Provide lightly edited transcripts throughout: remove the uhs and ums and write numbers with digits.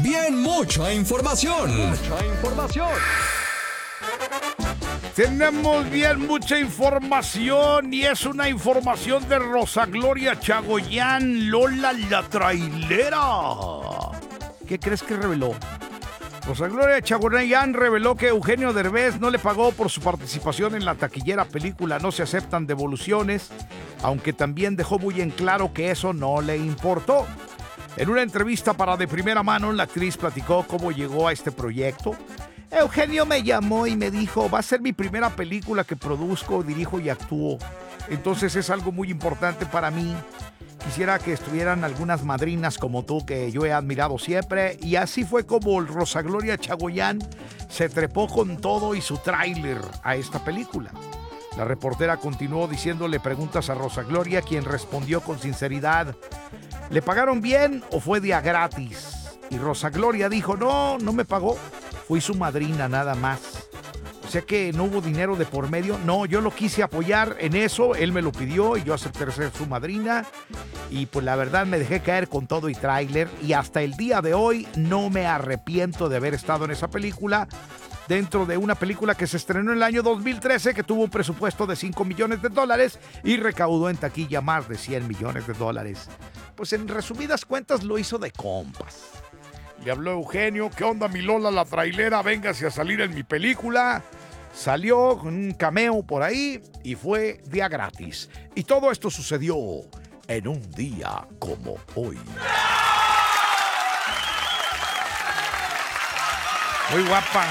bien mucha información. Tenemos bien mucha información y es una información de Rosa Gloria Chagoyán, Lola la trailera. ¿Qué crees que reveló? Rosa Gloria Chagoyán reveló que Eugenio Derbez no le pagó por su participación en la taquillera película No se aceptan devoluciones, aunque también dejó muy en claro que eso no le importó. En una entrevista para De Primera Mano, la actriz platicó cómo llegó a este proyecto. Eugenio me llamó y me dijo, va a ser mi primera película que produzco, dirijo y actúo. Entonces es algo muy importante para mí. Quisiera que estuvieran algunas madrinas como tú, que yo he admirado siempre. Y así fue como Rosa Gloria Chagoyán se trepó con todo y su tráiler a esta película. La reportera continuó diciéndole preguntas a Rosa Gloria, quien respondió con sinceridad, ¿le pagaron bien o fue día gratis? Y Rosa Gloria dijo, no me pagó. Fui su madrina nada más. O sea que no hubo dinero de por medio. No, yo lo quise apoyar en eso. Él me lo pidió y yo acepté ser su madrina. Y pues la verdad me dejé caer con todo y tráiler. Y hasta el día de hoy no me arrepiento de haber estado en esa película. Dentro de una película que se estrenó en el año 2013, que tuvo un presupuesto de $5 millones y recaudó en taquilla más de $100 millones. Pues en resumidas cuentas lo hizo de compas. Le habló Eugenio, ¿qué onda mi Lola la trailera? Véngase a salir en mi película. Salió con un cameo por ahí y fue día gratis. Y todo esto sucedió en un día como hoy. Muy guapa.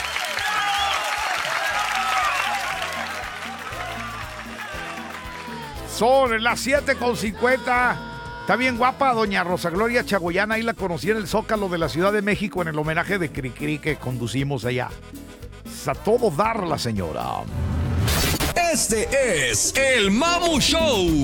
Son las 7:50. Está bien guapa doña Rosa Gloria Chagoyán. Ahí la conocí en el Zócalo de la Ciudad de México en el homenaje de Cricri que conducimos allá. A todo dar la señora. Este es el Mamu Show.